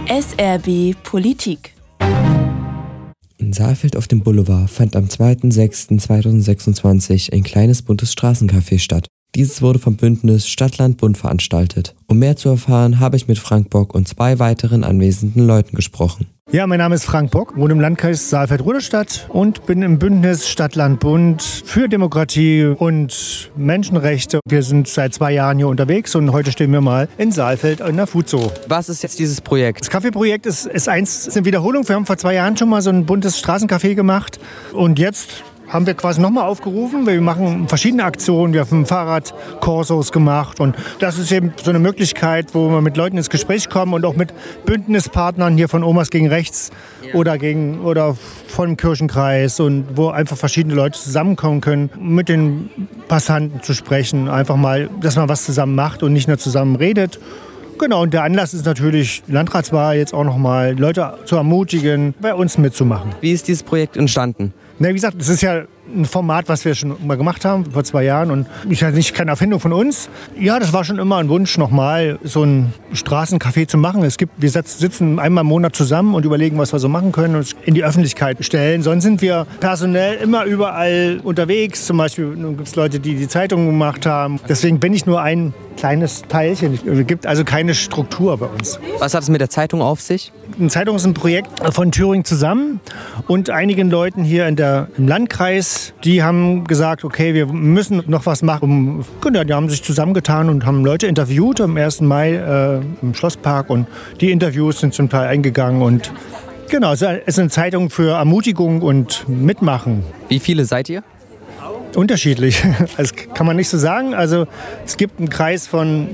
SRB Politik. In Saalfeld auf dem Boulevard fand am 2.6.2026 ein kleines buntes Straßencafé statt. Dieses wurde vom Bündnis Stadt-Land-Bund veranstaltet. Um mehr zu erfahren, habe ich mit Frank Bock und 2 weiteren anwesenden Leuten gesprochen. Ja, mein Name ist Frank Bock, wohne im Landkreis Saalfeld-Rudolstadt und bin im Bündnis Stadt-Land-Bund für Demokratie und Menschenrechte. Wir sind seit 2 Jahren hier unterwegs und heute stehen wir mal in Saalfeld in der Fuzo. Was ist jetzt dieses Projekt? Das Kaffeeprojekt ist eine Wiederholung. Wir haben vor 2 Jahren schon mal so ein buntes Straßencafé gemacht und jetzt haben wir quasi nochmal aufgerufen. Wir machen verschiedene Aktionen. Wir haben Fahrradkursos gemacht. Und das ist eben so eine Möglichkeit, wo wir mit Leuten ins Gespräch kommen und auch mit Bündnispartnern hier von Omas gegen Rechts oder vom Kirchenkreis und wo einfach verschiedene Leute zusammenkommen können, mit den Passanten zu sprechen. Einfach mal, dass man was zusammen macht und nicht nur zusammen redet. Genau, und der Anlass ist natürlich die Landratswahl, jetzt auch nochmal Leute zu ermutigen, bei uns mitzumachen. Wie ist dieses Projekt entstanden? Na, wie gesagt, das ist ja ein Format, was wir schon mal gemacht haben, vor 2 Jahren. Und ist ja nicht keine Erfindung von uns. Ja, das war schon immer ein Wunsch, nochmal so ein Straßencafé zu machen. Wir sitzen einmal im Monat zusammen und überlegen, was wir so machen können und es in die Öffentlichkeit stellen. Sonst sind wir personell immer überall unterwegs. Zum Beispiel gibt es Leute, die Zeitungen gemacht haben. Deswegen bin ich nur ein kleines Teilchen. Es gibt also keine Struktur bei uns. Was hat es mit der Zeitung auf sich? Eine Zeitung ist ein Projekt von Thüringen zusammen und einigen Leuten hier im Landkreis. Die haben gesagt, okay, wir müssen noch was machen. Die haben sich zusammengetan und haben Leute interviewt am 1. Mai im Schlosspark. Und die Interviews sind zum Teil eingegangen. Und genau, es ist eine Zeitung für Ermutigung und Mitmachen. Wie viele seid ihr? Unterschiedlich. Das kann man nicht so sagen. Also es gibt einen Kreis von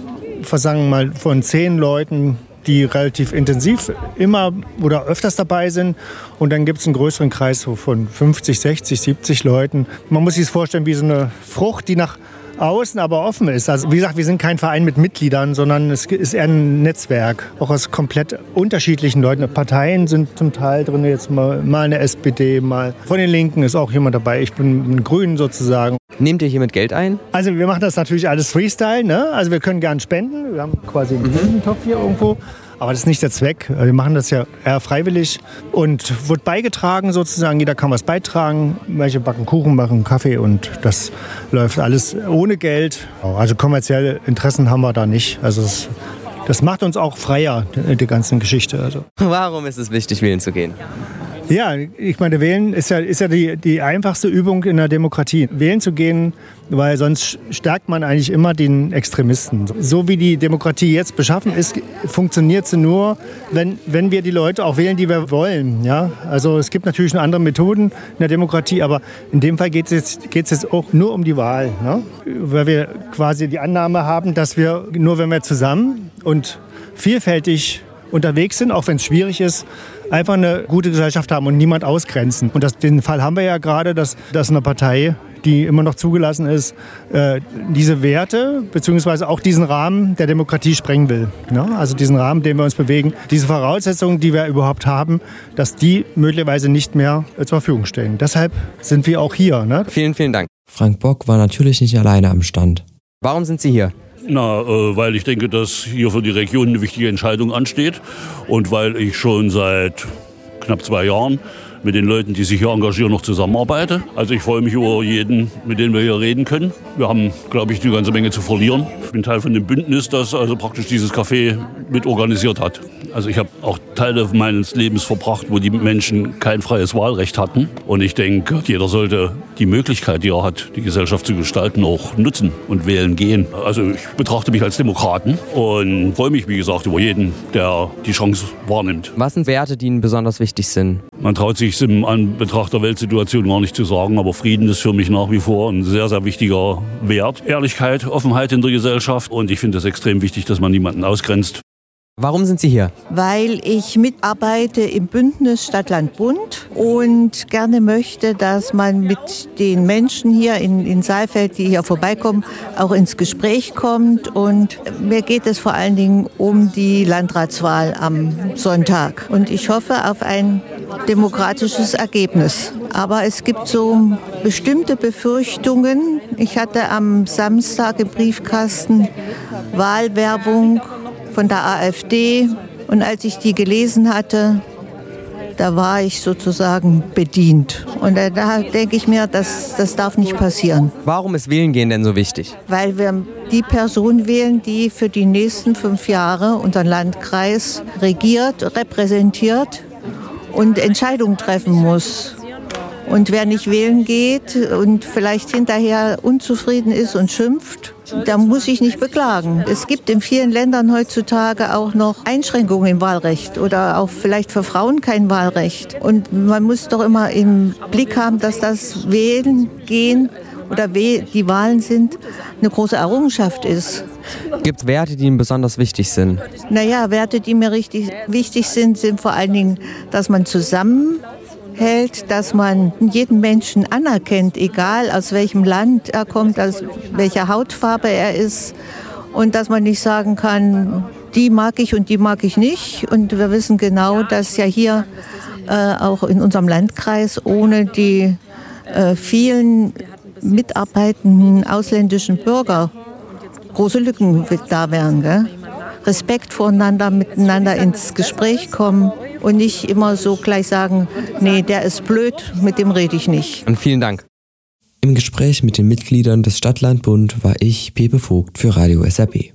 10 Leuten, die relativ intensiv immer oder öfters dabei sind. Und dann gibt es einen größeren Kreis von 50, 60, 70 Leuten. Man muss sich das vorstellen wie so eine Frucht, die nach außen aber offen ist. Also wie gesagt, wir sind kein Verein mit Mitgliedern, sondern es ist eher ein Netzwerk, auch aus komplett unterschiedlichen Leuten. Parteien sind zum Teil drin, jetzt mal eine SPD, mal von den Linken ist auch jemand dabei. Ich bin ein Grün sozusagen. Nehmt ihr hiermit Geld ein? Also wir machen das natürlich alles Freestyle, ne? Also wir können gern spenden. Wir haben quasi einen Topf hier irgendwo. Aber das ist nicht der Zweck. Wir machen das ja eher freiwillig und wird beigetragen sozusagen. Jeder kann was beitragen. Manche backen Kuchen, machen Kaffee und das läuft alles ohne Geld. Also kommerzielle Interessen haben wir da nicht. Also das macht uns auch freier, die ganze Geschichte. Also. Warum ist es wichtig, wählen zu gehen? Ja, ich meine, wählen ist ja die einfachste Übung in der Demokratie. Wählen zu gehen, weil sonst stärkt man eigentlich immer den Extremisten. So wie die Demokratie jetzt beschaffen ist, funktioniert sie nur, wenn wir die Leute auch wählen, die wir wollen. Ja? Also es gibt natürlich noch andere Methoden in der Demokratie, aber in dem Fall geht es jetzt auch nur um die Wahl. Ne? Weil wir quasi die Annahme haben, dass wir nur, wenn wir zusammen und vielfältig unterwegs sind, auch wenn es schwierig ist, einfach eine gute Gesellschaft haben und niemand ausgrenzen. Und den Fall haben wir ja gerade, dass eine Partei, die immer noch zugelassen ist, diese Werte bzw. auch diesen Rahmen der Demokratie sprengen will. Ja? Also diesen Rahmen, in dem wir uns bewegen, diese Voraussetzungen, die wir überhaupt haben, dass die möglicherweise nicht mehr zur Verfügung stehen. Deshalb sind wir auch hier. Ne? Vielen, vielen Dank. Frank Bock war natürlich nicht alleine am Stand. Warum sind Sie hier? Weil ich denke, dass hier für die Region eine wichtige Entscheidung ansteht und weil ich schon seit knapp 2 Jahren mit den Leuten, die sich hier engagieren, noch zusammenarbeite. Also ich freue mich über jeden, mit dem wir hier reden können. Wir haben, glaube ich, eine ganze Menge zu verlieren. Ich bin Teil von dem Bündnis, das also praktisch dieses Café mit organisiert hat. Also ich habe auch Teile meines Lebens verbracht, wo die Menschen kein freies Wahlrecht hatten. Und ich denke, jeder sollte die Möglichkeit, die er hat, die Gesellschaft zu gestalten, auch nutzen und wählen gehen. Also ich betrachte mich als Demokraten und freue mich, wie gesagt, über jeden, der die Chance wahrnimmt. Was sind Werte, die Ihnen besonders wichtig sind? Man traut sich im Anbetracht der Weltsituation gar nicht zu sagen, aber Frieden ist für mich nach wie vor ein sehr, sehr wichtiger Wert. Ehrlichkeit, Offenheit in der Gesellschaft und ich finde es extrem wichtig, dass man niemanden ausgrenzt. Warum sind Sie hier? Weil ich mitarbeite im Bündnis Stadt-Land-Bund und gerne möchte, dass man mit den Menschen hier in Saalfeld, die hier vorbeikommen, auch ins Gespräch kommt. Und mir geht es vor allen Dingen um die Landratswahl am Sonntag. Und ich hoffe auf ein demokratisches Ergebnis. Aber es gibt so bestimmte Befürchtungen. Ich hatte am Samstag im Briefkasten Wahlwerbung von der AfD Und als ich die gelesen hatte, da war ich sozusagen bedient. Und da denke ich mir, das darf nicht passieren. Warum ist Wählen denn so wichtig? Weil wir die Person wählen, die für die nächsten 5 Jahre unseren Landkreis regiert, repräsentiert und Entscheidungen treffen muss. Und wer nicht wählen geht und vielleicht hinterher unzufrieden ist und schimpft, da muss ich nicht beklagen. Es gibt in vielen Ländern heutzutage auch noch Einschränkungen im Wahlrecht oder auch vielleicht für Frauen kein Wahlrecht. Und man muss doch immer im Blick haben, dass das Wählen gehen oder die Wahlen sind, eine große Errungenschaft ist. Gibt es Werte, die Ihnen besonders wichtig sind? Naja, Werte, die mir richtig wichtig sind vor allen Dingen, dass man zusammenhält, dass man jeden Menschen anerkennt, egal aus welchem Land er kommt, aus welcher Hautfarbe er ist. Und dass man nicht sagen kann, die mag ich und die mag ich nicht. Und wir wissen genau, dass ja hier auch in unserem Landkreis ohne die vielen mitarbeitenden ausländischen Bürger große Lücken da wären. Gell? Respekt voreinander, miteinander ins Gespräch kommen und nicht immer so gleich sagen, nee, der ist blöd, mit dem rede ich nicht. Und vielen Dank. Im Gespräch mit den Mitgliedern des Stadt-Land-Bund war ich, Pepe Vogt, für Radio SRB.